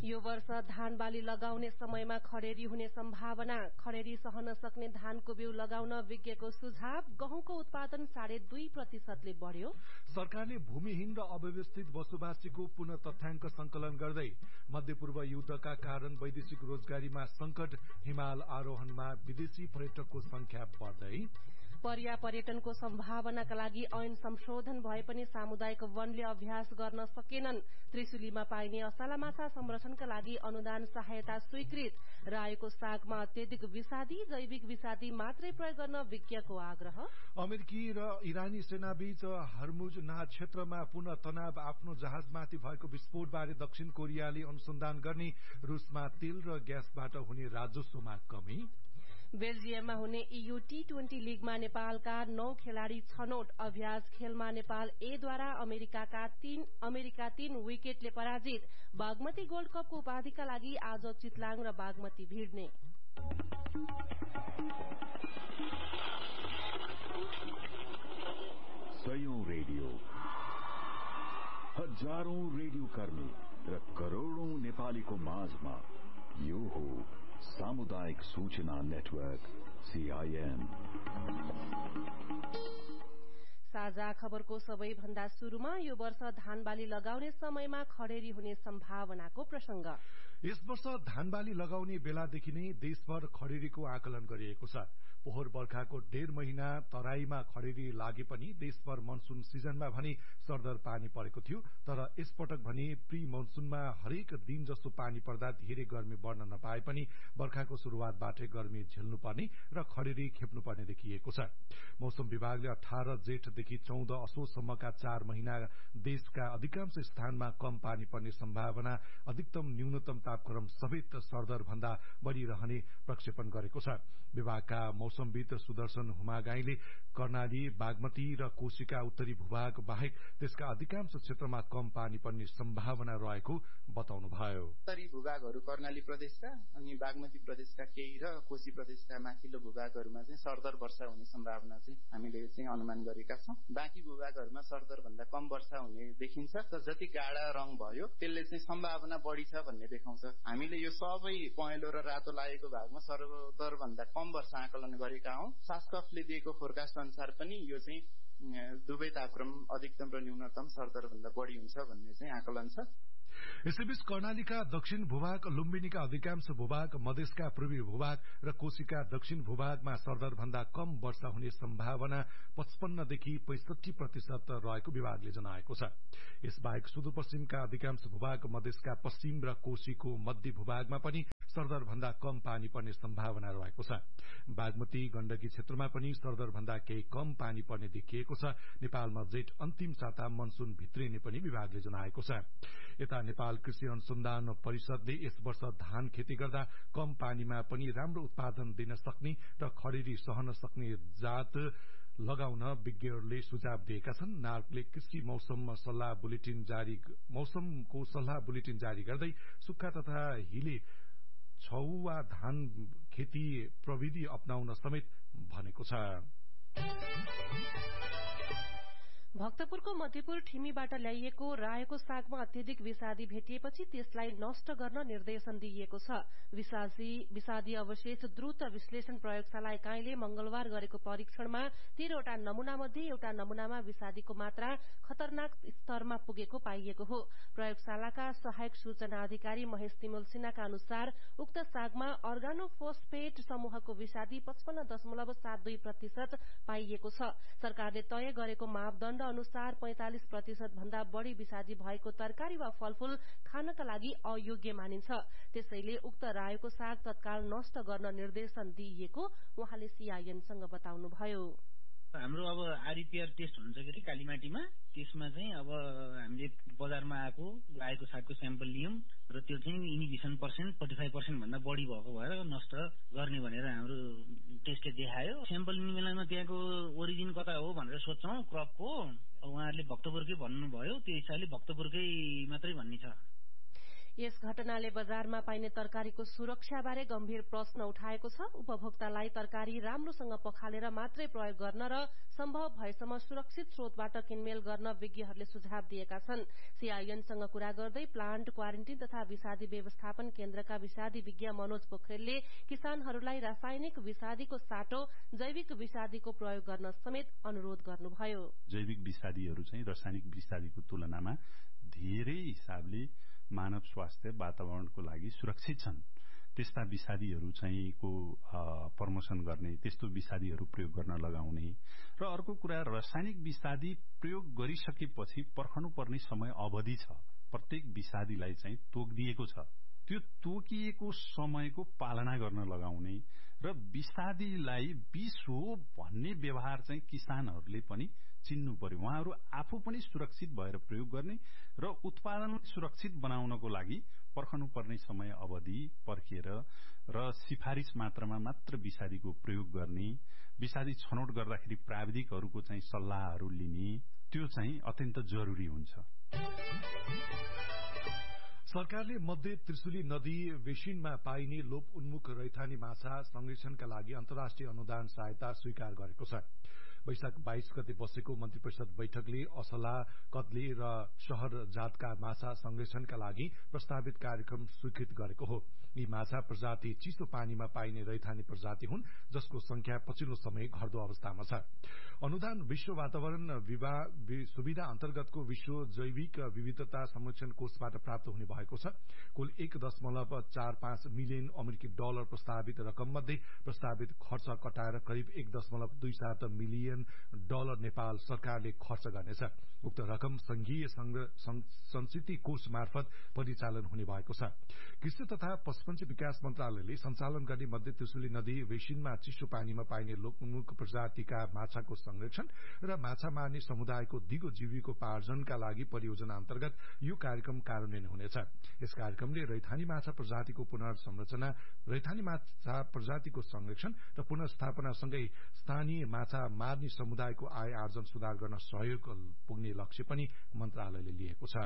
यो वर्ष धान बाली लगाउने समयमा खडेरी हुने सम्भावना। खडेरी सहन सक्ने धानको बिउ लगाउन विज्ञको सुझाव। गहुँको उत्पादन 2.5% बढ्यो। सरकारले भूमिहीन र अव्यवस्थित बसोबासीको पुनः तथ्याङ्क संकलन गर्दै मध्यपूर्व युद्धका कारण वैदेशिक रोजगारीमा संकट, हिमाल आरोहणमा विदेशी पर्यटकको संख्या बढ्दै। पर्यटनको सम्भावनाका लागि ऐन संशोधन भए पनि सामुदायिक वनले अभ्यास गर्न सकेनन्। त्रिशुलीमा पाइने असला माछा संरक्षणका लागि अनुदान सहायता स्वीकृत। रायोको सागमा अत्यधिक विषादी, जैविक विषादी मात्रै प्रयोग गर्न विज्ञको आग्रह। अमेरिकी र इरानी सेनाबीच हर्मुज नाद क्षेत्रमा पुनः तनाव। आफ्नो जहाजमाथि भएको विस्फोटबारे दक्षिण कोरियाले अनुसन्धान गर्ने। रूसमा तेल र ग्यासबाट हुने राजस्वमा कमी। बेल्जियममा हुने EU T20 लीगमा नेपालका 9 खेलाड़ी छनौट। अभ्यास खेलमा नेपाल A द्वारा अमेरिका 3 विकेटले पराजित। बागमती गोल्ड कपको उपाधिका लागि आज चितलाङ र बागमती भिड्ने। सयौं रेडियो, हजारौं रेडियो कर्मी र करोड़ौं नेपालीको माझमा यो हो सामुदायिक सूचना नेटवर्क CIN। साझा खबरको सबैभन्दा सुरुमा यो वर्ष धानबाली लगाउने समयमा खडेरी हुने सम्भावनाको प्रसंग। यस वर्ष धानबाली लगाउने बेलादेखि नै देशभर खडेरीको आकलन गरिएको छ। पोहोर बर्खाको 1.5 महिना तराईमा खडेरी लागे पनि देशभर मनसून सिजनमा भने सरदर पानी परेको थियो। तर यसपटक भने प्री मनसूनमा हरेक दिन जस्तो पानी पर्दा धेरै गर्मी बढ्न नपाए पनि बर्खाको शुरूआतबाटै गर्मी झेल्नुपर्ने र खडेरी खेप्नुपर्ने देखिएको छ। मौसम विभागले 18 जेठदेखि 14 असोजसम्मका 4 महिना देशका अधिकांश स्थानमा कम पानी पर्ने सम्भावना, अधिकतम न्यूनतम तापक्रम समेत सरदर भन्दा बढ़ी रहने प्रक्षेपण गरेको छ। विभागका मौसमविद सुदर्शन हुमागाईले कर्णाली, बागमती र कोशीका उत्तरी भूभाग बाहेक त्यसका अधिकांश क्षेत्रमा कम पानी पर्ने सम्भावना रहेको बताउनुभयो। उत्तरी भूभागहरू कर्णाली प्रदेशका अनि बागमती प्रदेशका केही र कोशी प्रदेशका माथिल्लो भूभागहरूमा चाहिँ सरदर वर्षा हुने सम्भावना चाहिँ हामीले चाहिँ अनुमान गरेका छौं। बाँकी भूभागहरूमा सरदर भन्दा कम वर्षा हुने देखिन्छ। तर जति गाढा रङ भयो त्यसले चाहिँ सम्भावना बढी छ भन्ने देखाउँछ। हामीले यो सबै पहेँलो र रातो लागेको भागमा सरदर भन्दा कम वर्षा आकलन गरेका हौं। शासकले दिएको फोरकास्ट अनुसार पनि यो चाहिँ दुवै तापक्रम अधिकतम र न्यूनतम सरदर भन्दा बढी हुन्छ भन्ने चाहिँ आकलन छ। यसैबीच कर्णालीका दक्षिण भूभाग, लुम्बिनीका अधिकांश भूभाग, मधेसका पूर्वी भूभाग र कोशीका दक्षिण भूभागमा सरदर भन्दा कम वर्षा हुने सम्भावना 55 देखि 65% रहेको विभागले जनाएको छ। यसबाहेक सुदूरपश्चिमका अधिकांश भूभाग, मधेसका पश्चिम र कोशीको मध्य भूभागमा पनि सरदर भन्दा कम पानी पर्ने सम्भावना रहेको छ। बागमती, गण्डकी क्षेत्रमा पनि सरदर भन्दा केही कम पानी पर्ने देखिएको छ। नेपालमा जेठ अन्तिम साता मनसून भित्रिने पनि विभागले जनाएको छ। यता नेपाल कृषि अनुसन्धान परिषदले यस वर्ष धान खेती गर्दा कम पानीमा पनि राम्रो उत्पादन दिन सक्ने र खडेरी सहन सक्ने जात लगाउन विज्ञहरूले सुझाव दिएका छन्। नार्कले कृषि मौसमको सल्लाह बुलेटिन जारी गर्दै सुक्खा तथा हिले छौवा धान खेती प्रविधि अपनाउन समेत भनेको छ। भक्तपुरको मध्यपुर ठिमीबाट ल्याइएको रायोको सागमा अत्यधिक विषादी भेटिएपछि त्यसलाई नष्ट गर्न निर्देशन दिइएको छ। विषादी अवशेष द्रुत विश्लेषण प्रयोगशाला इकाइले मंगलबार गरेको परीक्षणमा 13 वटा नमूना मध्ये एउटा नमूनामा विषादीको मात्रा खतरनाक स्तरमा पुगेको पाइएको हो। प्रयोगशालाका सहायक सूचना अधिकारी महेश तिमल सिन्हाका अनुसार उक्त सागमा अर्गानोफोस्फेट समूहको विषादी 55.72% पाइएको छ। सरकारले तय गरेको मापदण्ड अनुसार 45% भन्दा बढ़ी विषादी भएको तरकारी वा फलफूल खानका लागि अयोग्य मानिन्छ। त्यसैले उक्त रायोको साग तत्काल नष्ट गर्न निर्देशन दिइएको उहाँले CIN-सँग बताउनुभयो। हाम्रो अब आरईपीआर टेस्ट हुन्छ के कालीमाटीमा, त्यसमा चाहिँ अब हामीले बजारमा लागेको सागको स्याम्पल लियौं र त्यो चाहिँ इनिबिसन पर्सेन्ट 45% भन्दा बढ़ी भएको भएर नष्ट गर्ने भनेर हाम्रो टेस्टले देखायो। स्याम्पल लिने बेलामा त्यहाँको ओरिजिन कता हो भनेर सोध्छौं क्रपको। उहाँहरूले भक्तपुरकै भन्नुभयो, त्यो हिसाबले भक्तपुरकै मात्रै भन्ने छ। यस घटनाले बजारमा पाइने तरकारीको सुरक्षाबारे गम्भीर प्रश्न उठाएको छ। उपभोक्तालाई तरकारी राम्रोसँग पखालेर मात्रै प्रयोग गर्न र सम्भव भएसम्म सुरक्षित स्रोतबाट किनमेल गर्न विज्ञहरूले सुझाव दिएका छन्। सीआईएनसँग कुरा गर्दै प्लान्ट क्वारेन्टिन तथा विषादी व्यवस्थापन केन्द्रका विषादी विज्ञ मनोज पोखरेलले किसानहरूलाई रासायनिक विषादीको साटो जैविक विषादीको प्रयोग गर्न समेत अनुरोध गर्नुभयो। जैविक विषादीहरू चाहिँ रासायनिक विषादीको तुलनामा धेरै हिसाबले मानव स्वास्थ्य वातावरणको लागि सुरक्षित छन्। त्यस्ता विषादीहरू चाहिँ को प्रमोसन गर्ने, त्यस्तो विषादीहरू प्रयोग गर्न लगाउने र अर्को कुरा रासायनिक विषादी प्रयोग गरिसकेपछि पर्खनुपर्ने समय अवधि छ। प्रत्येक विषादीलाई चाहिँ तोकिदिएको छ। त्यो तोकिएको समयको पालना गर्न लगाउने र विषादीलाई विष हो भन्ने व्यवहार चाहिँ किसानहरूले पनि चिन्नु पर्यो। उहाँहरू आफू पनि सुरक्षित भएर प्रयोग गर्ने र उत्पादनलाई सुरक्षित बनाउनको लागि पर्खनुपर्ने समय अवधि पर्खेर र सिफारिस मात्रामा मात्र विषादीको प्रयोग गर्ने, विषादी छनौट गर्दाखेरि प्राविधिकहरूको चाहिँ सल्लाहहरू लिने, त्यो चाहिँ अत्यन्त जरुरी हुन्छ। सरकारले मध्य त्रिशुली नदी बेसिनमा पाइने लोप उन्मुख रैथानी माछा संरक्षणका लागि अन्तर्राष्ट्रिय अनुदान सहायता स्वीकार गरेको छ। वैशाख 22 गते बसेको मन्त्री परिषद बैठकले असला, कत्ले र शहर जातका माछा संरक्षणका लागि प्रस्तावित कार्यक्रम स्वीकृत गरेको हो। यी माछा प्रजाति चिसो पानीमा पाइने रैथानी प्रजाति हुन्, जसको संख्या पछिल्लो समय घट्दो अवस्थामा छ। अनुदान विश्व वातावरण सुविधा अन्तर्गतको विश्व जैविक विविधता संरक्षण कोषबाट प्राप्त हुने भएको छ। कुल 1.45 मिलियन अमेरिकी डलर प्रस्तावित रकम मध्ये प्रस्तावित खर्च कटाएर करिब 1.27 मिलियन डलर नेपाल सरकारले खर्च गर्नेछ। उक्त रकम संघीय संस्कृति कोष मार्फत परिचालन हुने भएको छ। कृषि तथा पशुपन्छी विकास मन्त्रालयले सञ्चालन गर्ने मध्य त्रिशुली नदी बेसिनमा चिसो पानीमा पाइने लोकमुख प्रजातिका माछाको संरक्षण र माछा मार्ने समुदायको दिगो जीविकोपार्जनका लागि परियोजना अन्तर्गत यो कार्यक्रम कार्यान्वयन हुनेछ। यस कार्यक्रमले रैथानी माछा प्रजातिको पुनर्संरचना, रैथानी माछा प्रजातिको संरक्षण र पुनर्स्थापनासँगै स्थानीय माछा मार्ने समुदायको आय आर्जन सुधार गर्न सहयोग पुग्ने लक्ष्य पनि मन्त्रालयले लिएको छ।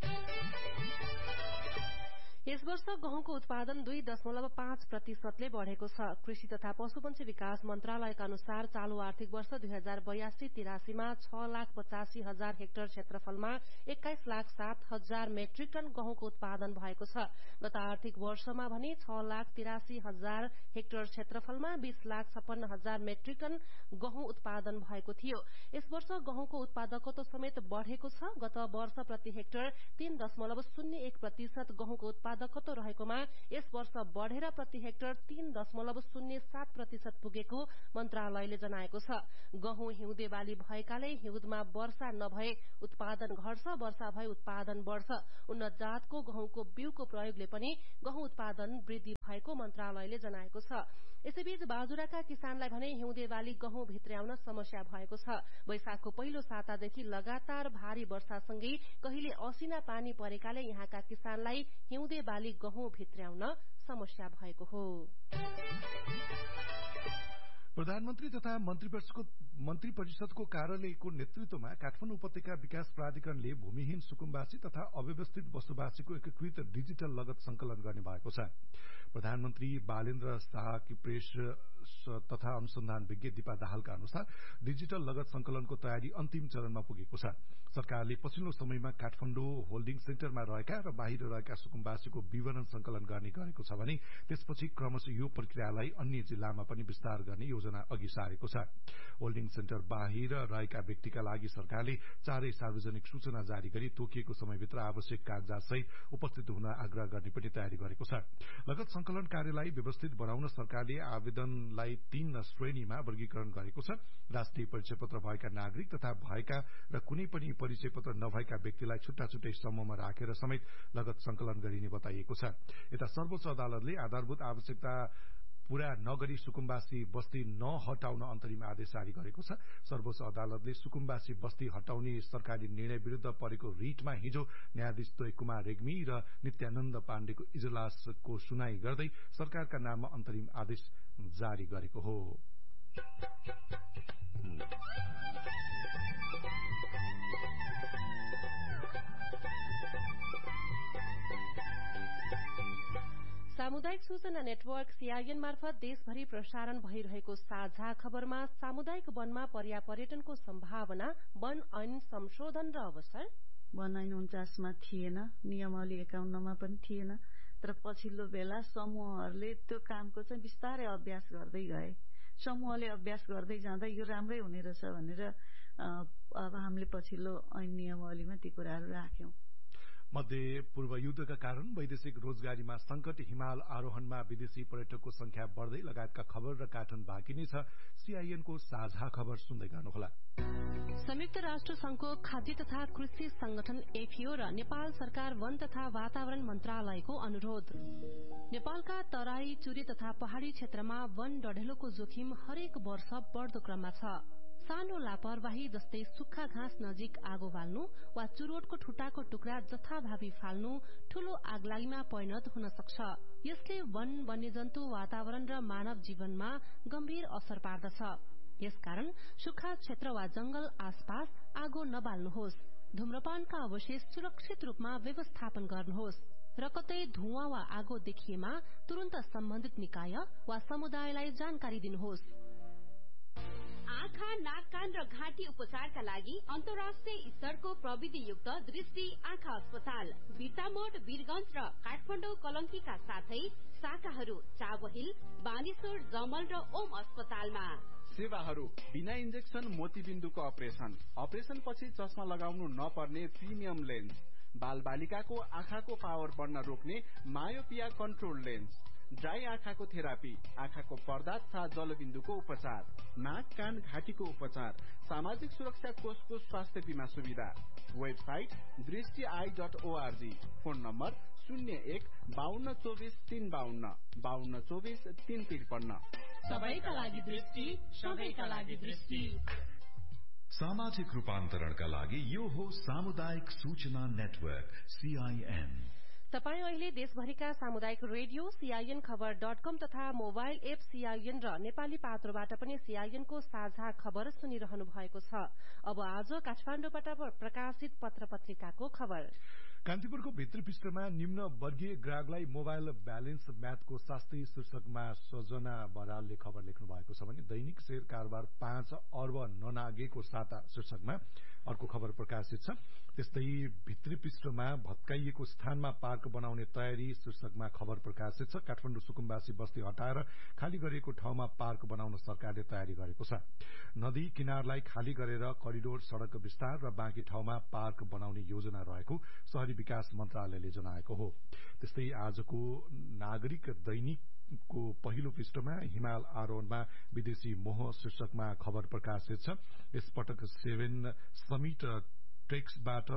यस वर्ष गहुँको उत्पादन 2.5% बढेको छ। कृषि तथा पशुपन्छी विकास मन्त्रालयका अनुसार चालू आर्थिक वर्ष 2082-83 मा 6,85,000 हेक्टर क्षेत्रफलमा 21,07,000 मेट्रिक टन गहुँको उत्पादन भएको छ। गत आर्थिक वर्षमा भने 6,83,000 हेक्टर क्षेत्रफलमा 20,56,000 मेट्रिक टन गहुँ उत्पादन भएको थियो। यस वर्ष गहुँको उत्पादकत्व समेत बढ़ेको छ। गत वर्ष प्रति हेक्टर 3.01% गहुँको उत्पादकत्व रहेकोमा यस वर्ष बढ़ेर प्रति हेक्टर 3.07% पुगेको मन्त्रालयले जनाएको छ। गहुँ हिउँदे बाली भएकाले हिउँदमा वर्षा नभए उत्पादन घट्छ, वर्षा भए उत्पादन बढ़छ। उन्नत जातको गहुँको बिउको प्रयोगले पनि गहुँ उत्पादन वृद्धि भएको मन्त्रालयले जनाएको छ। यसैबीच बाजुराका किसानलाई भने हिउँदे बाली गहुँ भित्र्याउन समस्या भएको छ। वैशाखको पहिलो सातादेखि लगातार भारी वर्षासँगै कहिले असिना पानी परेकाले यहाँका किसानलाई हिउँदे बाली गहुँ भित्र्याउन समस्या भएको हो। प्रधानमन्त्री तथा मन्त्री परिषदको कार्यालयको नेतृत्वमा काठमाडौँ उपत्यका विकास प्राधिकरणले भूमिहीन सुकुम्बासी तथा अव्यवस्थित बसोबासीको एकीकृत डिजिटल लगत संकलन गर्ने भएको छ। प्रधानमन्त्री बालेन्द्र शाहकी प्रेस तथा अनुसन्धान विज्ञ दीपा दाहालका अनुसार डिजिटल लगत संकलनको तयारी अन्तिम चरणमा पुगेको छ। सरकारले पछिल्लो समयमा काठमाडौँ होल्डिङ सेन्टरमा रहेका र बाहिर रहेका सुकुम्बासीको विवरण संकलन गर्ने गरेको छ भने त्यसपछि क्रमशः यो प्रक्रियालाई अन्य जिल्लामा पनि विस्तार गर्ने योजना अघि सारेको छ। होल्डिङ सेन्टर बाहिर रहेका व्यक्तिका लागि सरकारले चाँडै सार्वजनिक सूचना जारी गरी तोकिएको समयभित्र आवश्यक कागजात सहित उपस्थित हुन आग्रह गर्ने पनि तयारी गरेको छ। लगत संकलन कार्यलाई व्यवस्थित बनाउन सरकारले आवेदनलाई 3 श्रेणीमा वर्गीकरण गरेको छ। राष्ट्रिय परिचय पत्र भएका नागरिक तथा भएका र कुनै पनि परिचय पत्र नभएका व्यक्तिलाई छुट्टा छुट्टै समूहमा राखेर समेत लगत संकलन गरिने बताइएको छ। यता सर्वोच्च अदालतले आधारभूत आवश्यकता पूरा नगरी सुकुम्बासी बस्ती नहटाउन अन्तरिम आदेश जारी गरेको छ। सर्वोच्च अदालतले सुकुम्बासी बस्ती हटाउने सरकारी निर्णय विरूद्ध परेको रिटमा हिजो न्यायाधीश तोय कुमार रेग्मी र नित्यानन्द पाण्डेको इजलासको सुनाई गर्दै सरकारका नाममा अन्तरिम आदेश जारी गरेको हो। सामुदायिक सूचना नेटवर्क सीआईएन मार्फत देशभरि प्रसारण भइरहेको साझा खबरमा सामुदायिक वनमा पर्यापर्यटनको सम्भावना, वन ऐन संशोधन र अवसर। वन ऐन 49 मा थिएन, नियमावली 51 मा पनि थिएन, तर पछिल्लो बेला समूहहरूले त्यो कामको चाहिँ बिस्तारै अभ्यास गर्दै गए। समूहले अभ्यास गर्दै जाँदा यो राम्रै हुने रहेछ भनेर अब हामीले पछिल्लो ऐन नियमावलीमा ती कुराहरू राख्यौं। मध्य पूर्व युद्धका कारण वैदेशिक रोजगारीमा संकट, हिमाल आरोहणमा विदेशी पर्यटकको संख्या बढ़दै लगायतका खबर र काठन बाँकी नै छ। सीआईएनको साझा खबर सुन्दै गर्नुहोला। संयुक्त राष्ट्र संघको खाद्य तथा कृषि संगठन एफएओ र नेपाल सरकार वन तथा वातावरण मन्त्रालयको अनुरोध। नेपालका तराई, चुरे तथा पहाड़ी क्षेत्रमा वन डढेलोको जोखिम हरेक वर्ष बढ़दो क्रममा छ। सानो लापरवाही जस्तै सुक्खा घाँस नजिक आगो बाल्नु वा चुरोटको ठुटाको टुक्रा जथाभावी फाल्नु ठूलो आगलागीमा परिणत हुन सक्छ। यसले वन, वन्यजन्तु, वातावरण र मानव जीवनमा गम्भीर असर पार्दछ। यसकारण सुक्खा क्षेत्र वा जंगल आसपास आगो नबाल्नुहोस्। धूम्रपानका अवशेष सुरक्षित रूपमा व्यवस्थापन गर्नुहोस् र कतै धुवाँ वा आगो देखिएमा तुरन्त सम्बन्धित निकाय वा समुदायलाई जानकारी दिनुहोस्। आँखा, नाक, कान र घाँटी उपचारका लागि अन्तर्राष्ट्रिय स्तरको प्रविधियुक्त दृष्टि आँखा अस्पताल बिर्तामोड, वीरगंज र काठमाडौँ कलंकीका साथै शाखाहरू चाबहिल, बानेश्वर, जमल र ओम अस्पतालमा। सेवाहरू बिना इन्जेक्सन मोतीबिन्दुको अपरेसन पछि चस्मा लगाउनु नपर्ने प्रिमियम लेन्स, बाल बालिकाको आँखाको पावर बढ्न रोक्ने मायोपिया कन्ट्रोल लेन्स, ड्राई आँखाको थेरापी, आँखाको पर्दा तथा जलबिन्दुको उपचार, नाक, कान, घाँटीको उपचार, सामाजिक सुरक्षा कोषको स्वास्थ्य बीमा सुविधा। Website दृष्टि.org, phone number 01-5224-352, 5224-353। सबैका लागि दृष्टि, सबैका लागि दृष्टि। सामाजिक रूपान्तरणका लागि यो हो सामुदायिक सूचना नेटवर्क सीआईएन। तपाई अहिले देशभरिका सामुदायिक रेडियो सीआईएन खबर.com तथा मोबाइल एप सीआईएन र नेपाली पात्रोबाट पनि सीआईएनको साझा खबर सुनिरहनु भएको छ। अब आज काठमाडौँबाट प्रकाशित पत्र पत्रिकाको खबर। कान्तिपुरको भित्री पृष्ठमा निम्न वर्गीय ग्राहकलाई मोबाइल ब्यालेन्स म्याथको शास्त्री शीर्षकमा सजना बरालले खबर लेख्नु भएको छ भने दैनिक शेयर कारोबार 5 अर्ब ननागेको साता शीर्षकमा अर्को खबर प्रकाशित छ। त्यस्तै भित्री पृष्ठमा भत्काइएको स्थानमा पार्क बनाउने तयारी शीर्षकमा खबर प्रकाशित छ। काठमाडौँ सुकुम्बासी बस्ती हटाएर खाली गरिएको ठाउँमा पार्क बनाउन सरकारले तयारी गरेको छ। नदी किनारलाई खाली गरेर करिडोर सड़क विस्तार र बाँकी ठाउँमा पार्क बनाउने योजना रहेको शहरी विकास मन्त्रालयले जनाएको हो। त्यस्तै आजको नागरिक दैनिकको पहिलो पृष्ठमा हिमाल आरोहणमा विदेशी मोह शीर्षकमा खबर प्रकाशित छ। यसपटक 7 समिट ट्रेक्सबाट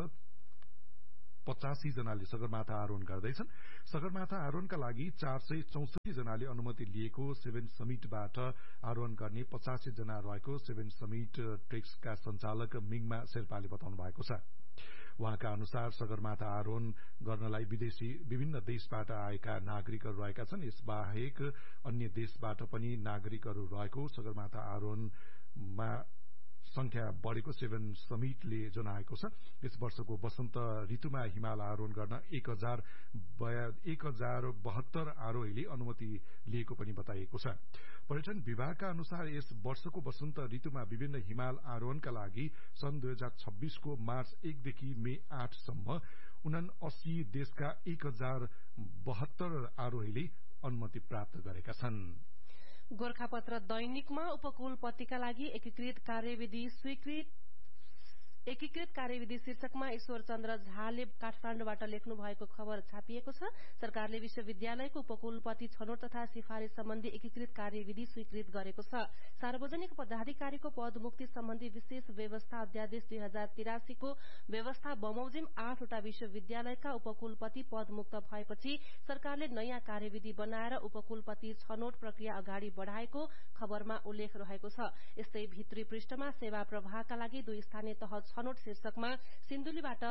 85 जनाले सगरमाथा आरोहण गर्दैछन्। सगरमाथा आरोहणका लागि 464 जनाले अनुमति लिएको 7 समिटबाट आरोहण गर्ने 85 जना रहेको 7 समिट ट्रेक्सका संचालक मिङमा शेर्पाले बताउनु भएको छ। उहाँका अनुसार सगरमाथा आरोहण गर्नलाई विभिन्न देशबाट आएका नागरिकहरू रहेका छन्। यसबाहेक अन्य देशबाट पनि नागरिकहरू रहेको सगरमाथा आरोहणमा संख्या बढ़ेको 7 समिटले जनाएको छ। यस वर्षको वसन्त ऋतुमा हिमाल आरोहण गर्न 1072 आरोहीले अनुमति लिएको पनि बताइएको छ। पर्यटन विभागका अनुसार यस वर्षको वसन्त ऋतुमा विभिन्न हिमाल आरोहणका लागि सन् 2026 को मार्च 1 देखि मे 8 सम्म 79 देशका 1072 आरोहीले अनुमति प्राप्त गरेका छन्। गोरखापत्र दैनिकमा उपकुलपतिका लागि एकीकृत कार्यविधि शीर्षकमा ईश्वर चन्द्र झाले काठमाडौँबाट लेख्नु भएको खबर छापिएको छ। सरकारले विश्वविद्यालयको उपकुलपति छनौट तथा सिफारिश सम्बन्धी एकीकृत कार्यविधि स्वीकृत गरेको छ। सार्वजनिक पदाधिकारीको पदमुक्ति सम्बन्धी विशेष व्यवस्था अध्यादेश 2083 को व्यवस्था बमोजिम 8 वटा विश्वविद्यालयका उपकुलपति पदमुक्त भएपछि सरकारले नयाँ कार्यविधि बनाएर उपकुलपति छनौट प्रक्रिया अगाडि बढ़ाएको खबरमा उल्लेख रहेको छ। यस्तै भित्री पृष्ठमा सेवा प्रवाहका लागि 2 स्थानीय तह छनौट शीर्षकमा सिन्धुलीबाट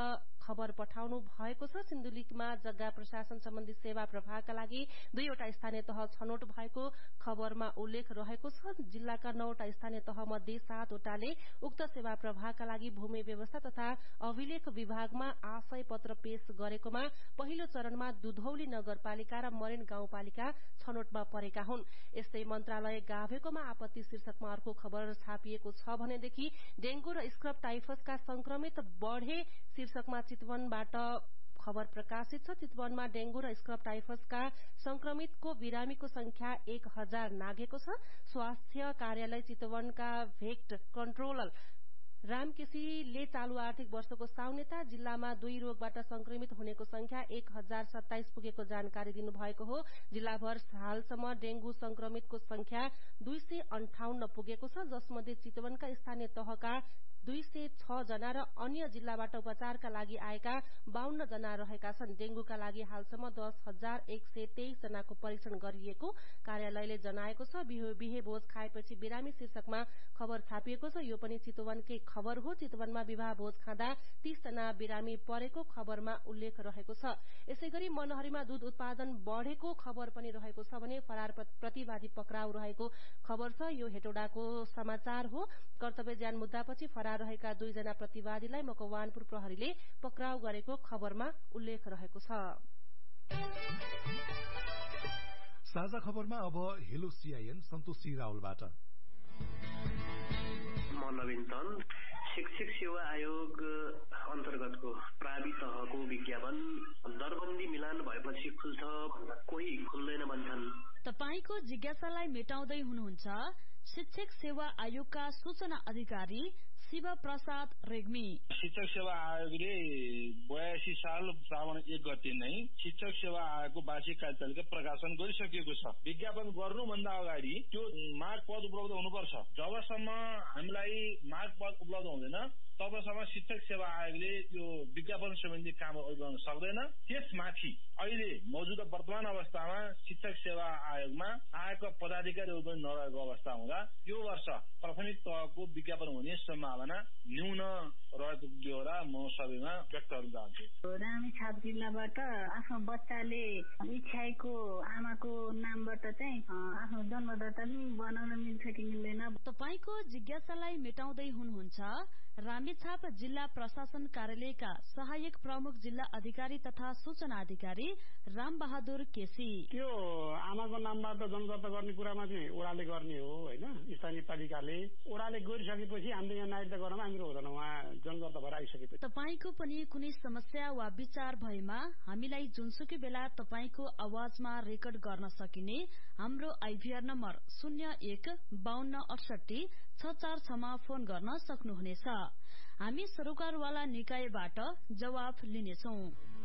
खबर पठाउनु भएको छ। सिन्धुलीमा जग्गा प्रशासन सम्बन्धी सेवा प्रभागका लागि 2वटा स्थानीय तह छनौट भएको खबरमा उल्लेख रहेको छ। जिल्लाका 9वटा स्थानीय तह मध्ये 7वटाले उक्त सेवा प्रभागका लागि भूमि व्यवस्था तथा अभिलेख विभागमा आशय पत्र पेश गरेकोमा पहिलो चरणमा दुधौली नगरपालिका र मरेन गाउँपालिका छनौटमा परेका हुन्। यस्तै मन्त्रालय गाभेकोमा आपत्ति शीर्षकमा अर्को खबर छापिएको छ भनेदेखि डेंगू र स्क्रब टाइफसका संक्रमित बढ़े शीर्षकमा चितवनबाट खबर प्रकाशित छ। चितवनमा डेंगू र स्क्रब टाइफसका संक्रमितको बिरामीको संख्या 1000 नाघेको छ। स्वास्थ्य कार्यालय चितवनका भेक्ट कन्ट्रोलर रामकेसीले चालू आर्थिक वर्षको साउनेता जिल्लामा 2 रोगबाट संक्रमित हुनेको संख्या 1027 पुगेको जानकारी दिनुभएको हो। जिल्लाभर हालसम्म डेंगू संक्रमितको संख्या 258 पुगेको छ, जसमध्ये चितवनका स्थानीय तहका 206 जना र अन्य जिल्लाबाट उपचारका लागि आएका 52 जना रहेका छन्। डेंगूका लागि हालसम्म 10,123 जनाको परीक्षण गरिएको कार्यालयले जनाएको छ। बिहे भोज खाएपछि बिरामी शीर्षकमा खबर छापिएको छ। यो पनि चितवनकै खबर हो। चितवनमा विवाह भोज खाँदा 30 जना बिरामी परेको खबरमा उल्लेख रहेको छ। यसैगरी मनहरीमा दूध उत्पादन बढ़ेको खबर पनि रहेको छ भने फरार प्रतिवादी पक्राउ रहेको खबर छ। यो हेटौडाको समाचार हो। कर्तव्य ज्यान मुद्दापछि फरार रहेका 2 जना प्रतिवादीलाई मकवानपुर प्रहरीले पक्राउ गरेको खबरमा उल्लेख रहेको छ। साझा खबरमा अब हेलो सीआईएन सन्तोषी रावलबाट। म नवीन चन्द, शिक्षक सेवा आयोग अन्तर्गतको प्रावि तहको विज्ञापन दरबन्दी मिलान भएपछि खुल्छ भन्दा कोही खुल्दैन भन्छन्। तपाईको जिज्ञासालाई मेटाउँदै हुनुहुन्छ शिक्षक सेवा आयोगका सूचना अधिकारी शिव प्रसाद रेग्मी। शिक्षक सेवा आयोगले 82 साल श्रावण 1 गते नै शिक्षक सेवा आयोगको वार्षिक कार्यतालिका प्रकाशन गरिसकेको छ। विज्ञापन गर्नुभन्दा अगाडि त्यो माग पद उपलब्ध हुनुपर्छ। जबसम्म हामीलाई माग पद उपलब्ध हुँदैन तबसम्म शिक्षक सेवा आयोगले त्यो विज्ञापन सम्बन्धी कामहरू गर्न सक्दैन। त्यसमाथि अहिले मौजूदा वर्तमान अवस्थामा शिक्षक सेवा आयोगमा आयोगका पदाधिकारीहरू पनि नरहेको अवस्था हुँदा यो वर्ष प्राथमिक तहको विज्ञापन हुने सम्भावना न्यून रहेको बेहोरा म सबैमा व्यक्त गर्न चाहन्छु। रामेछाप जिल्लाबाट आफ्नो बच्चाले इच्छाएको आमाको नामबाट चाहिँ आफ्नो जन्मदर्ता पनि बनाउन मिल्छ कि मिल्दैन। तपाईको जिज्ञासालाई मेटाउँदै हुनुहुन्छ रामेछाप जिल्ला प्रशासन कार्यालयका सहायक प्रमुख जिल्ला अधिकारी तथा सूचना अधिकारी राम बहादुर केसी। त्यो आमाको नामबाट जन्मदर्ता गर्ने कुरामा चाहिँ ओडाले गर्ने हो हैन। स्थानीय पालिकाले ओडाले गरिसकेपछि हामीले यहाँ नागरिकता गर्न हाम्रो हुँदैन, उहाँ जन्मदर्ता भएर आइसकेपछि। तपाईको पनि कुनै समस्या वा विचार भएमा हामीलाई जुनसुकै बेला तपाईको आवाजमा रेकर्ड गर्न सकिने हाम्रो आइभीआर नम्बर 0152686646 मा फोन गर्न सक्नुहुनेछ। हामी सरकारवाला निकायबाट जवाफ लिनेछौं।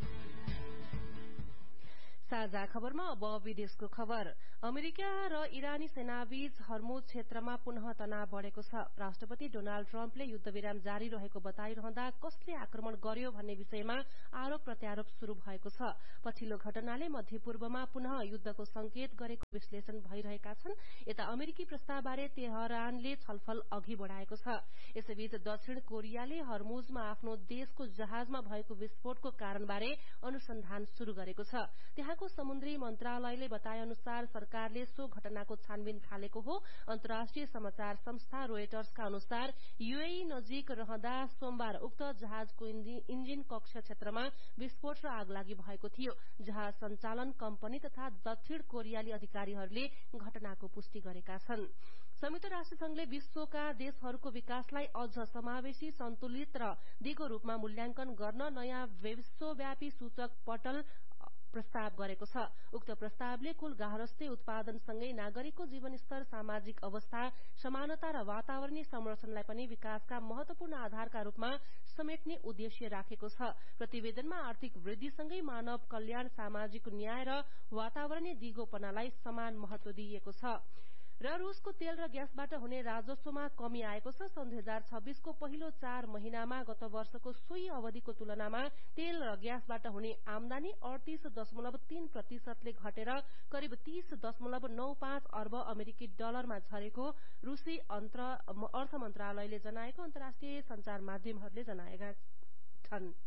साझा खबरमा अब विदेशको खबर। अमेरिका र इरानी सेनाबीच हर्मुज क्षेत्रमा पुनः तनाव बढ़ेको छ। राष्ट्रपति डोनाल्ड ट्रम्पले युद्धविराम जारी रहेको बताइरहँदा कसले आक्रमण गर्यो भन्ने विषयमा आरोप प्रत्यारोप शुरू भएको छ। पछिल्लो घटनाले मध्यपूर्वमा पुनः युद्धको संकेत गरेको विश्लेषण भइरहेका छन्। यता अमेरिकी प्रस्तावबारे तेहरानले छलफल अघि बढ़ाएको छ। यसैबीच दक्षिण कोरियाले हर्मुजमा आफ्नो देशको जहाजमा भएको विस्फोटको कारणबारे अनुसन्धान शुरू गरेको छ। त्यहाँको समुद्री मन्त्रालयले बताए अनुसार सरकारले सो घटनाको छानबिन थालेको हो। अन्तर्राष्ट्रिय समाचार संस्था रोयटर्सका अनुसार यूएई नजिक रहँदा सोमबार उक्त जहाजको इन्जिन कक्ष क्षेत्रमा विस्फोट र आगलागी भएको थियो। जहाज सञ्चालन कम्पनी तथा दक्षिण कोरियाली अधिकारीहरूले घटनाको पुष्टि गरेका छन्। संयुक्त राष्ट्र संघले विश्वका देशहरूको विकासलाई अझ समावेशी, सन्तुलित र दिगो रूपमा मूल्याङ्कन गर्न नयाँ विश्वव्यापी सूचक पटल प्रस्ताव गरेको छ। उक्त प्रस्तावले कुल गार्हस्थ्य उत्पादनसँगै नागरिकको जीवनस्तर, सामाजिक अवस्था, समानता र वातावरणीय संरक्षणलाई पनि विकासका महत्वपूर्ण आधारका रूपमा समेट्ने उद्देश्य राखेको छ। प्रतिवेदनमा आर्थिक वृद्धिसँगै मानव कल्याण, सामाजिक न्याय र वातावरणीय दिगोपनालाई समान महत्व दिइएको छ। र रूसको तेल र ग्यासबाट हुने राजस्वमा कमी आएको छ। सन् 2026 को पहिलो 4 महिनामा गत वर्षको सोही अवधिको तुलनामा तेल र ग्यासबाट हुने आमदानी 38.3% घटेर करिब 30.95 अर्ब अमेरिकी डलरमा झरेको रूसी अर्थ मन्त्रालयले जनाएको अन्तर्राष्ट्रिय संचार माध्यमहरूले जनाएका छन्।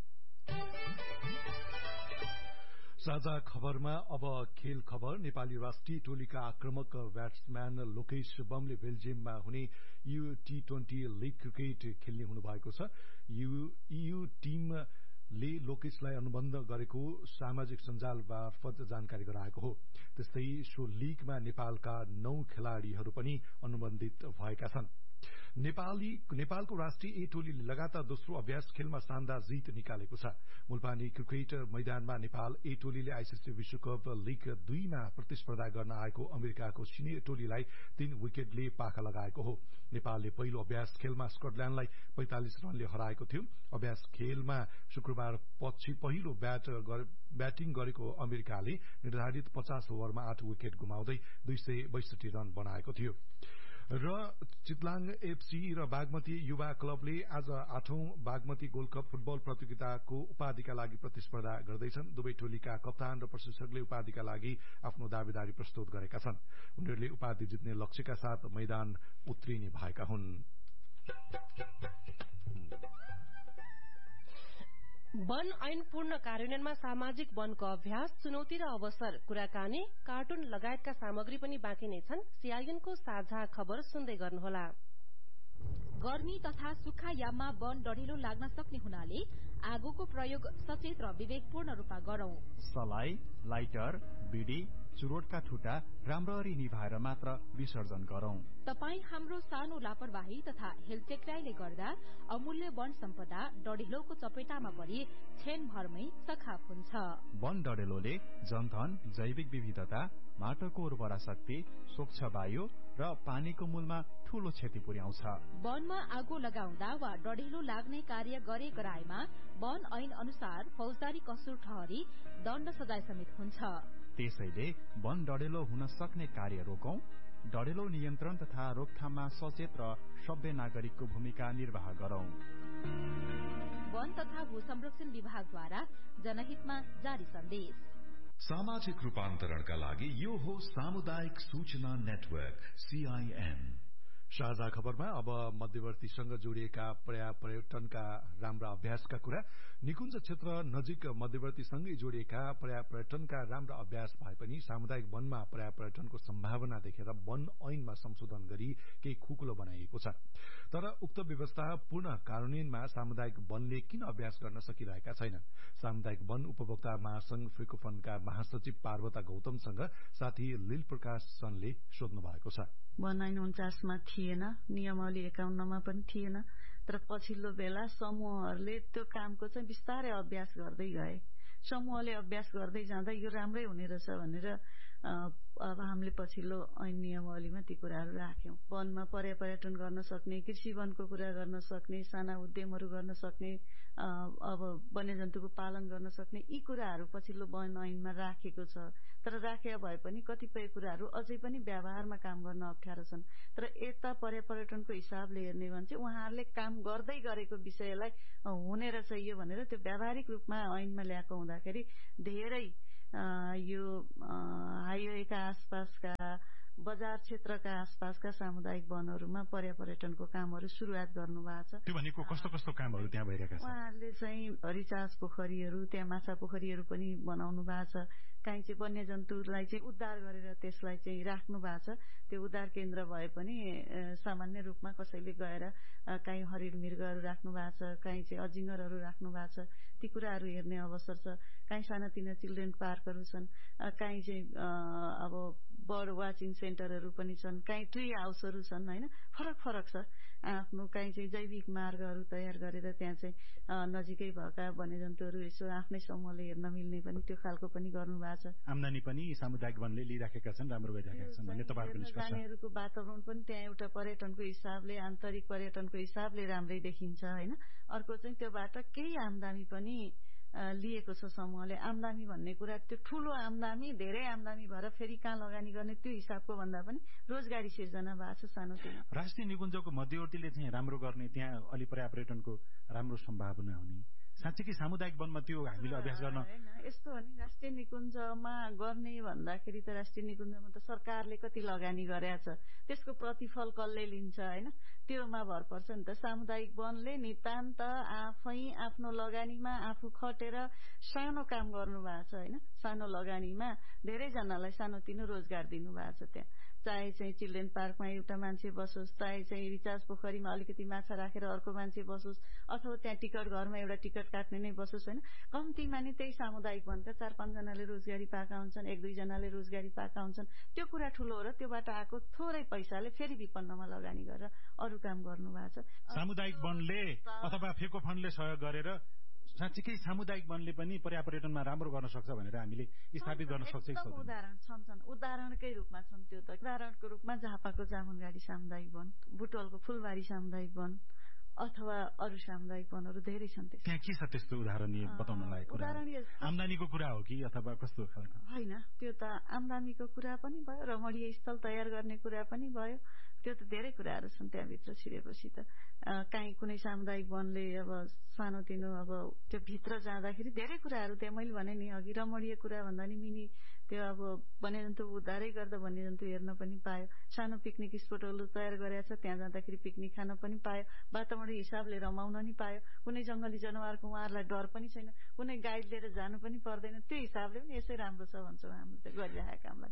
साझा खबरमा अब खेल खबर। नेपाली राष्ट्रिय टोलीका आक्रमक ब्याट्सम्यान लोकेश बमले बेल्जियममा हुने U20 लीग क्रिकेट खेल्ने हुनुभएको छ। EU टिमले लोकेशलाई अनुबन्ध गरेको सामाजिक सञ्जाल मार्फत जानकारी गराएको हो। त्यस्तै सो लीगमा नेपालका 9 खेलाड़ीहरू पनि अनुबन्धित भएका छन्। नेपालको राष्ट्रिय ए टोलीले लगातार दोस्रो अभ्यास खेलमा शानदार जित निकालेको छ। मुलपानी क्रिकेट मैदानमा नेपाल ए टोलीले आईसीसी विश्वकप लीग 2 मा प्रतिस्पर्धा गर्न आएको अमेरिकाको सिनियर टोलीलाई 3 विकेटले पाखा लगाएको हो। नेपालले पहिलो अभ्यास खेलमा स्कटल्याण्डलाई 45 रनले हराएको थियो। अभ्यास खेलमा शुक्रबार पछि पहिलो ब्याटिङ गरेको अमेरिकाले निर्धारित 50 ओभरमा 8 विकेट गुमाउँदै 262 रन बनाएको थियो। र चितलाङ एफसी र बागमती युवा क्लबले आज 8औं बागमती गोल्ड कप फुटबल प्रतियोगिताको उपाधिका लागि प्रतिस्पर्धा गर्दैछन्। दुवै टोलीका कप्तान र प्रशिक्षकले उपाधिका लागि आफ्नो दावेदारी प्रस्तुत गरेका छन्। उनीहरूले उपाधि जित्ने लक्ष्यका साथ मैदान उत्रिने भएका हुन्। वन ऐन पूर्ण कार्यान्वयनमा सामाजिक वनको अभ्यास, चुनौती र अवसर, कुराकानी, कार्टुन लगायतका सामग्री पनि बाँकी नै छन्। सीआईएनको साझा खबर सुन्दै गर्नुहोला। गर्मी तथा सुक्खा याममा वन डढिलो लाग्न सक्ने हुनाले आगोको प्रयोग सचेत र विवेकपूर्ण रूपमा गरौं। सलाई, लाइटर, बिडी, चुरोटका ठुटा राम्ररी निभाएर मात्र विसर्जन गरौं। तपाई हाम्रो सानो लापरवाही तथा हेलचेक्राइले गर्दा अमूल्य वन सम्पदा डढेलोको चपेटामा परि क्षणभरमै सखाप हुन्छ। वन डढेलोले जनधन, जैविक विविधता, माटोको उर्वरा शक्ति, स्वच्छ वायु र पानीको मूलमा ठूलो क्षति पुर्याउँछ। वनमा आगो लगाउँदा वा डढेलो लाग्ने कार्य गरे गराएमा वन ऐन अनुसार फौजदारी कसुर ठहरी दण्ड सजाय समेत हुन्छ। त्यसैले वन डढेलो हुन सक्ने कार्य रोकौं। डढेलो नियन्त्रण तथा रोकथाममा सचेत र सभ्य नागरिकको भूमिका निर्वाह गरौं। वन तथा भू संरक्षण विभागद्वारा जनहितमा जारी सन्देश। सामाजिक रूपान्तरणका लागि यो हो सामुदायिक सूचना नेटवर्क CIN। साझा खबरमा अब मध्यवर्तीसँग जोडिएका पर्यटनका राम्रा अभ्यासका कुरा। निकुञ्ज क्षेत्र नजिक मध्यवर्तीसँगै जोडिएका पर्यटनका राम्रा अभ्यास भए पनि सामुदायिक वनमा पर्यटनको सम्भावना देखेर वन ऐनमा संशोधन गरी केही खुकुलो बनाइएको छ। तर उक्त व्यवस्था पूर्ण कार्यान्वयनमा सामुदायिक वनले किन अभ्यास गर्न सकिरहेका छैनन्? सामुदायिक वन उपभोक्ता महासंघ फ्रिकोफनका महासचिव पार्वता गौतमसँग साथी लील प्रकाश सनले सोध्नु भएको छ। वन ऐन 49 मा थिएन, नियमावली 51 मा पनि थिएन। तर पछिल्लो बेला समूहहरूले त्यो कामको चाहिँ बिस्तारै अभ्यास गर्दै गए। समूहले अभ्यास गर्दै जाँदा यो राम्रै हुने रहेछ भनेर अब हामीले पछिल्लो ऐन नियमावलीमा ती कुराहरू राख्यौं। वनमा पर्यटन गर्न सक्ने, कृषि वनको कुरा गर्न सक्ने, साना उद्यमहरू गर्न सक्ने, अब वन्यजन्तुको पालन गर्न सक्ने, यी कुराहरू पछिल्लो वन ऐनमा राखेको छ। तर राखे भए पनि कतिपय कुराहरू अझै पनि व्यवहारमा काम गर्न अप्ठ्यारो छन्। तर यता पर्यटनको हिसाबले हेर्ने भने चाहिँ उहाँहरूले काम गर्दै गरेको विषयलाई हुने रहेछ यो भनेर त्यो व्यावहारिक रूपमा ऐनमा ल्याएको हुँदाखेरि धेरै यो हाइवेका आसपासका, बजार क्षेत्रका आसपासका सामुदायिक वनहरूमा पर्यटनको कामहरू सुरुवात गर्नुभएको छ। त्यो भनेको कस्तो कस्तो कामहरू त्यहाँ भइरहेका छन्? उहाँहरूले चाहिँ रिचार्ज पोखरीहरू, त्यहाँ माछा पोखरीहरू पनि बनाउनु भएको छ। काहीँ चाहिँ वन्यजन्तुलाई चाहिँ उद्धार गरेर त्यसलाई चाहिँ राख्नु भएको छ। त्यो उद्धार केन्द्र भए पनि सामान्य रूपमा कसैले गएर काहीँ हरिण मृगहरू राख्नु भएको छ, काहीँ चाहिँ अजिङ्गरहरू राख्नु भएको छ। ती कुराहरू हेर्ने अवसर छ। काहीँ सानातिना चिल्ड्रेन पार्कहरू छन्, काहीँ चाहिँ अब बर्ड वाचिङ सेन्टरहरू पनि छन्, काहीँ ट्री हाउसहरू छन्, होइन, फरक फरक छ। आफ्नो काहीँ चाहिँ जैविक मार्गहरू तयार गरेर त्यहाँ चाहिँ नजिकै भएका वन्यजन्तुहरू यसो आफ्नै समूहले हेर्न मिल्ने पनि त्यो खालको पनि गर्नु भएको छ। आम्दानी पनि सामुदायिक वनले लिइराखेका छन्, राम्रो गरिराखेका छन् भन्ने तपाईहरुको निष्कर्ष। जानेहरूको वातावरण पनि त्यहाँ एउटा पर्यटनको हिसाबले, आन्तरिक पर्यटनको हिसाबले राम्रै देखिन्छ, होइन। अर्को चाहिँ त्योबाट केही आम्दानी पनि लिएको छ समूहले। आम्दानी भन्ने कुरा त्यो ठूलो आम्दानी, धेरै आम्दानी भएर फेरि कहाँ लगानी गर्ने त्यो हिसाबको भन्दा पनि रोजगारी सिर्जना भएको छ सानोतिनो। राष्ट्रिय निकुञ्जको मध्यवर्तीले चाहिँ राम्रो गर्ने, त्यहाँ अलि पर्यटनको राम्रो सम्भावना हुने, साँच्चीकै सामुदायिक वनमा त्यो हामीले अभ्यास गर्न यस्तो हो नि राष्ट्रिय निकुञ्जमा गर्ने भन्दाखेरि त राष्ट्रिय निकुञ्जमा त सरकारले कति लगानी गरेछ त्यसको प्रतिफल कसले लिन्छ हैन त्योमा भर पर्छ नि त सामुदायिक वनले नितान्त आफै आफ्नो लगानीमा आफू खटेर सानो काम गर्नु भएको छ हैन सानो लगानीमा धेरै जनालाई सानोतिनो रोजगार दिनु भएको छ त्यहाँ चाहे चाहिँ चिल्ड्रेन पार्कमा एउटा मान्छे बसोस् चाहे चाहिँ रिचार्ज पोखरीमा अलिकति माछा राखेर अर्को मान्छे बसोस् अथवा त्यहाँ टिकट घरमा एउटा टिकट काट्ने नै बसोस् हैन कम्तीमा नि त्यही सामुदायिक वनका 4-5 जनाले रोजगारी पाएका हुन्छन् 1-2 जनाले रोजगारी पाएका हुन्छन् त्यो कुरा ठुलो हो र त्योबाट आएको थोरै पैसाले फेरि विपन्नमा लगानी गरेर अरु काम गर्नु भएको छ सामुदायिक वनले अथवा फेको फन्डले सहयोग गरेर साँच्चीकै सामुदायिक वनले पनि पर्यावरणमा राम्रो गर्न सक्छ भनेर हामीले स्थापित गर्न सक्छ कि उदाहरण छन् उदाहरणकै रूपमा छन् त्यो त उदाहरणको रूपमा झापाको जामुनगाडी सामुदायिक वन बुटवलको फुलबारी सामुदायिक वन अथवा अरु सामुदायिक वनहरू धेरै छन् त्यहाँ के छ त्यस्तो उदाहरणीय बताउन लागेको आम्दानीको कुरा हो कि अथवा कस्तो हैन त्यो त आम्दानीको कुरा पनि भयो रमणीय स्थल तयार गर्ने कुरा पनि भयो त्यो त धेरै कुराहरू छन् त्यहाँभित्र छिरेपछि त काहीँ कुनै सामुदायिक वनले अब सानोतिनो अब त्यो भित्र जाँदाखेरि धेरै कुराहरू त्यहाँ मैले भने नि अघि रमणीय कुरा भन्दा नि मिनी त्यो अब वन्यजन्तु उद्धारै गर्दा वन्यजन्तु हेर्न पनि पायो सानो पिकनिक स्पोटहरू तयार गरेको छ त्यहाँ जाँदाखेरि पिकनिक खान पनि पायो वातावरण हिसाबले रमाउन नि पायो कुनै जंगली जनावरको उहाँहरूलाई डर पनि छैन कुनै गाइड लिएर जानु पनि पर्दैन त्यो हिसाबले पनि यसै राम्रो छ भन्छौँ हामीले त्यो गरिरहेका कामलाई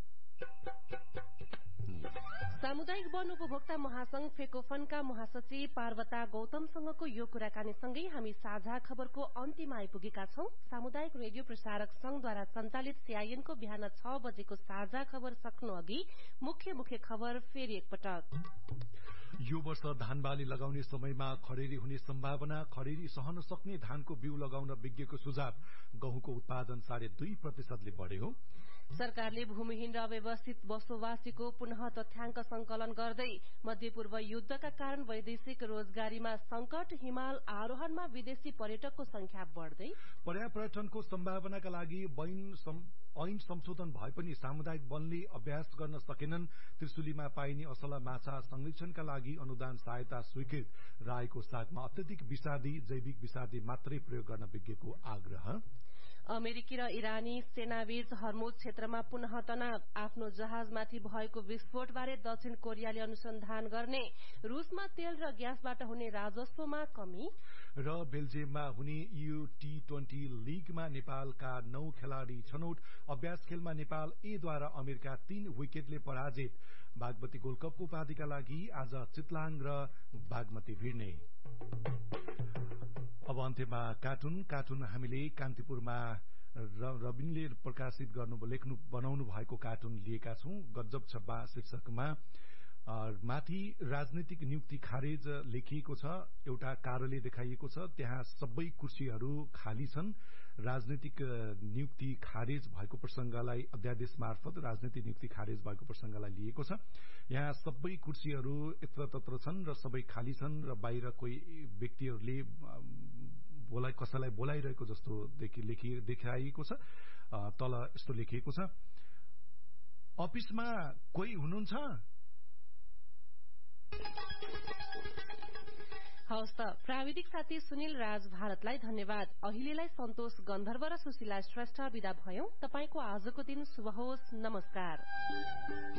सामुदायिक वन उपभोक्ता महासंघ फेकोफनका महासचिव पार्वता गौतमसँगको यो कुराकानीसँगै हामी साझा खबरको अन्त्यमा आइपुगेका छौं। सामुदायिक रेडियो प्रसारक संघद्वारा सञ्चालित सीआईएनको बिहान 6 बजेको साझा खबर सक्नु अघि मुख्य खबर फेरि एकपटक। यो वर्ष धान बाली लगाउने समयमा खडेरी हुने सम्भावना खडेरी सहन सक्ने धानको बिउ लगाउन विज्ञको सुझाव गहुँको उत्पादन 2.5% बढ्यो। सरकारले भूमिहीन र अव्यवस्थित बसोबासीको पुनः तथ्याङ्क संकलन गर्दै मध्यपूर्व युद्धका कारण वैदेशिक रोजगारीमा संकट हिमाल आरोहणमा विदेशी पर्यटकको संख्या बढ्दै पर्यापर्यटनको सम्भावनाका लागि ऐन संशोधन भए पनि सामुदायिक वनले अभ्यास गर्न सकेनन्। त्रिशुलीमा पाइने असला माछा संरक्षणका लागि अनुदान सहायता स्वीकृत। राईको सागमा अत्यधिक विषादी जैविक विषादी मात्रै प्रयोग गर्न विज्ञको आग्रह। अमेरिकी र इरानी सेनाबीच हर्मुज क्षेत्रमा पुनः तनाव आफ्नो जहाजमाथि भएको विस्फोटबारे दक्षिण कोरियाले अनुसन्धान गर्ने। रूसमा तेल र ग्यासबाट हुने राजस्वमा कमी र बेल्जियममा हुने U20 लीगमा नेपालका 9 खेलाड़ी छनौट। अभ्यास खेलमा नेपाल एद्वारा अमेरिका 3 विकेटले पराजित। बागमती गोल्डकपको उपाधिका लागि आज चितलाङ र बागमती भिड्ने। अब अन्त्यमा कार्टुन हामीले कान्तिपुरमा रविनले प्रकाशित बनाउनु भएको कार्टुन लिएका छौं। गजब छब्बा शीर्षकमा माथि राजनीतिक नियुक्ति खारेज लेखिएको छ। एउटा कार्यालय देखाइएको छ, त्यहाँ सबै कुर्सीहरू खाली छन्। राजनीतिक नियुक्ति खारेज भएको प्रसंगलाई अध्यादेश मार्फत राजनीतिक नियुक्ति खारेज भएको प्रसंगलाई लिएको छ। यहाँ सबै कुर्सीहरू यत्रतत्र छन् र सबै खाली छन् र बाहिर कोही व्यक्तिहरूले कसैलाई बोलाइरहेको जस्तो देखाइएको छ। तल यस्तो लेखिएको छ, अफिसमा कोही हुनुहुन्छ? हवस् त, प्राविधिक साथी सुनिल राज भारतलाई धन्यवाद। अहिलेलाई सन्तोष गन्धर्व र सुशीला श्रेष्ठ विदा भयौं। तपाईको आजको दिन शुभ होस्। नमस्कार।